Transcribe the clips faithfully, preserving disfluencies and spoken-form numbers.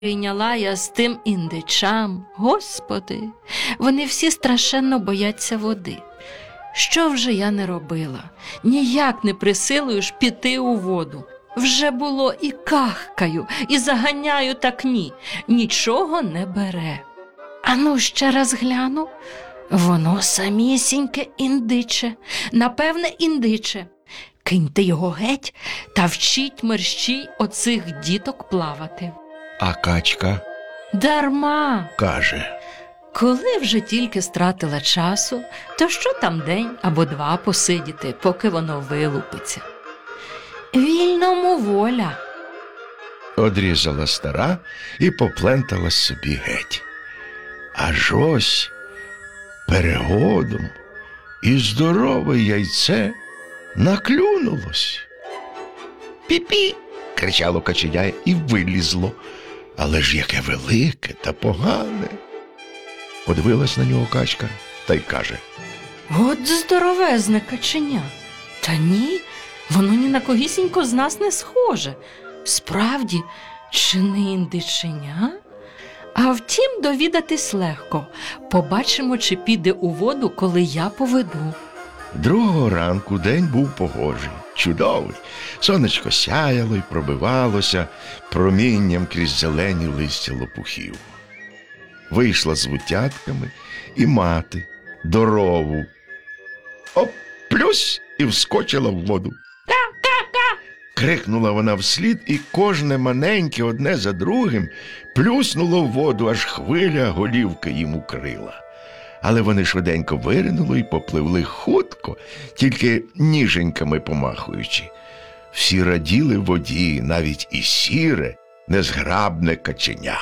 Прийняла я з тим індичам, Господи, вони всі страшенно бояться води. Що вже я не робила, ніяк не присилую ж піти у воду. Вже було і кахкаю, і заганяю, так ні, нічого не бере. Ану ще раз гляну, воно самісіньке індиче, напевне індиче. Киньте його геть та вчіть мерщій оцих діток плавати. А качка Дарма. каже: Коли вже тільки стратила часу, то що там день або два посидіти, поки воно вилупиться? Вільному воля. одрізала стара і попленталась собі геть. Аж ось перегодом і здорове яйце наклюнулось. «Пі-пі!» – кричало каченя і вилізло. Але ж яке велике та погане. Подивилась на нього качка та й каже: От здоровезне каченя. Та ні, воно ні на когісінько з нас не схоже. Справді, чи не індиченя? А втім, довідатись легко. Побачимо, чи піде у воду, коли я поведу. Другого ранку день був погожий, чудовий. Сонечко сяяло й пробивалося промінням крізь зелені листя лопухів. Вийшла з вутятками і мати до рову. Оп, плюсь, і вскочила в воду. Крикнула вона вслід, і кожне маленьке одне за другим плюснуло в воду, аж хвиля голівки їм укрила. Але вони швиденько виринули і попливли хутко, тільки ніженьками помахуючи. Всі раділи воді, навіть і сіре, незграбне каченя.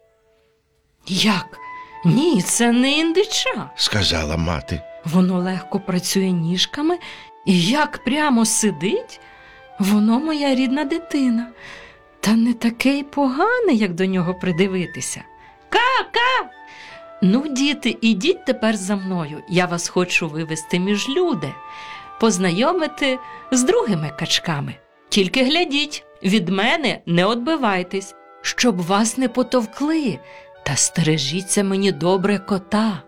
Як? Ні, це не індича. – сказала мати. Воно легко працює ніжками і як прямо сидить. Воно моя рідна дитина. Та не таке й погане, як до нього придивитися. Ка-ка! Ну, діти, ідіть тепер за мною. Я вас хочу вивести між люди, познайомити з другими качками. Тільки глядіть, від мене не одбивайтесь, щоб вас не потовкли, та стережіться мені добре кота.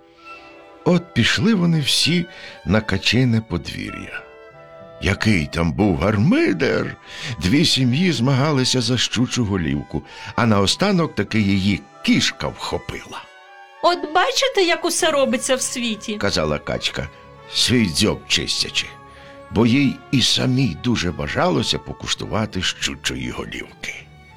От пішли вони всі на качине подвір'я. Який там був гармидер! Дві сім'ї змагалися за щучу голівку, а наостанок таки її кішка вхопила. От бачите, як усе робиться в світі? – казала качка, свій дзьоб чистячи, бо їй і самій дуже бажалося покуштувати щучої голівки.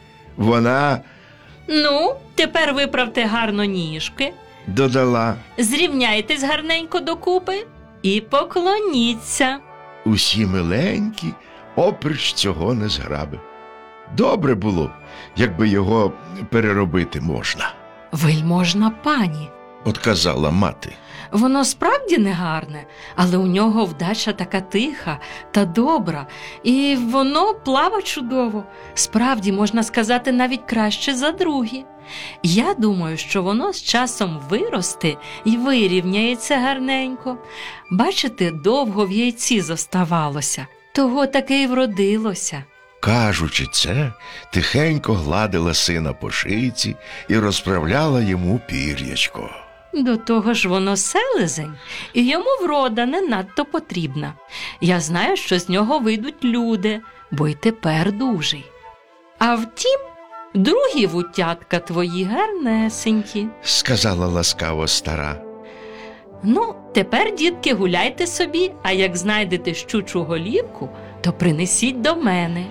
Вона Ну, тепер виправте гарно ніжки, додала: зрівняйтесь гарненько докупи і поклоніться. усі миленькі, оприч цього не зграби. Добре було б, якби його переробити можна. Вельможна пані, – отказала мати. воно справді не гарне, але у нього вдача така тиха та добра, і воно плава чудово. Справді, можна сказати, навіть краще за другі. Я думаю, що воно з часом виросте і вирівняється гарненько. Бачите, довго в яйці зоставалося, того таки й вродилося. Кажучи це, тихенько гладила сина по шийці і розправляла йому пір'ячко. До того ж воно селезень, і йому врода не надто потрібна. Я знаю, що з нього вийдуть люди, бо й тепер дужий. А втім, другі вутятка твої гарнесенькі. – сказала ласкаво стара. Ну, тепер, дітки, гуляйте собі, а як знайдете щучу голівку, то принесіть до мене.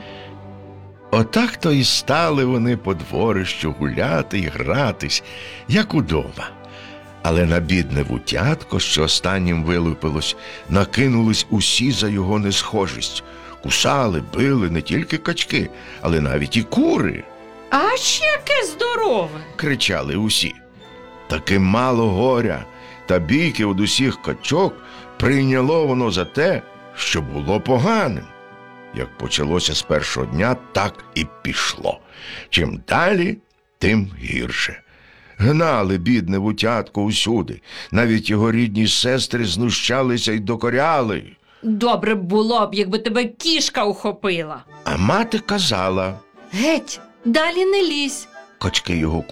Отак то і стали вони по дворищу гуляти й гратись, як удома. Але на бідне вутятко, що останнім вилупилось, накинулись усі за його несхожість. Кусали, били не тільки качки, але навіть і кури. А ще яке здорове! – кричали усі. Таки мало горя та бійки од усіх качок прийняло воно за те, що було поганим. Як почалося з першого дня, так і пішло. Чим далі, тим гірше. Гнали бідне вутятко усюди. Навіть його рідні сестри знущалися й докоряли. Добре б було б, якби тебе кішка ухопила. А мати казала: Геть, далі не лізь. качки його